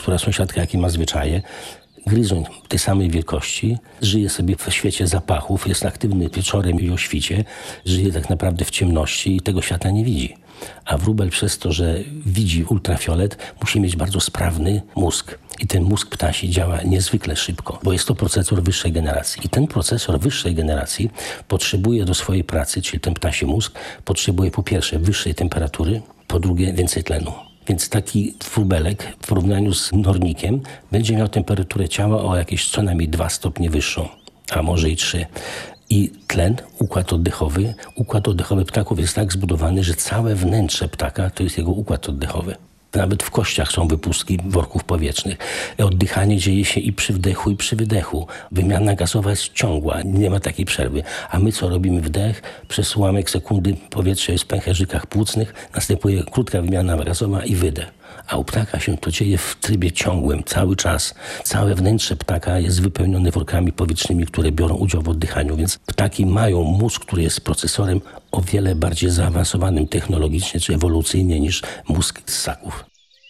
która sąsiadka jakie ma zwyczaje. Gryzoń tej samej wielkości, żyje sobie w świecie zapachów, jest aktywny wieczorem i o świcie, żyje tak naprawdę w ciemności i tego świata nie widzi. A wróbel przez to, że widzi ultrafiolet, musi mieć bardzo sprawny mózg. I ten mózg ptasi działa niezwykle szybko, bo jest to procesor wyższej generacji. I ten procesor wyższej generacji potrzebuje do swojej pracy, czyli ten ptasi mózg, potrzebuje po pierwsze wyższej temperatury, po drugie więcej tlenu. Więc taki wróbelek w porównaniu z nornikiem będzie miał temperaturę ciała o jakieś co najmniej 2 stopnie wyższą, a może i 3. I tlen, układ oddechowy ptaków jest tak zbudowany, że całe wnętrze ptaka to jest jego układ oddechowy. Nawet w kościach są wypustki worków powietrznych. Oddychanie dzieje się i przy wdechu, i przy wydechu. Wymiana gazowa jest ciągła, nie ma takiej przerwy. A my co robimy? Wdech, przez ułamek sekundy powietrze jest w pęcherzykach płucnych, następuje krótka wymiana gazowa i wydech. A u ptaka się to dzieje w trybie ciągłym, cały czas. Całe wnętrze ptaka jest wypełnione workami powietrznymi, które biorą udział w oddychaniu, więc ptaki mają mózg, który jest procesorem o wiele bardziej zaawansowanym technologicznie czy ewolucyjnie niż mózg ssaków.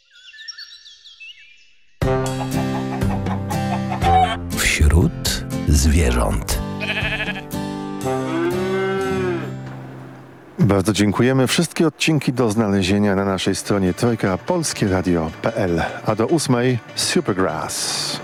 Wśród zwierząt. Bardzo dziękujemy. Wszystkie odcinki do znalezienia na naszej stronie trojkapolskieradio.pl. A do 8 Supergrass.